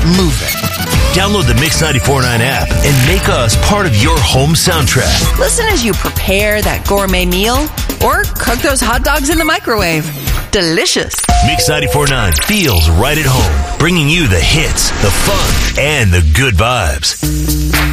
moving. Download the Mix 94.9 app and make us part of your home soundtrack. Listen as you prepare that gourmet meal or cook those hot dogs in the microwave. Delicious. Mix 94.9 feels right at home, bringing you the hits, the fun, and the good vibes.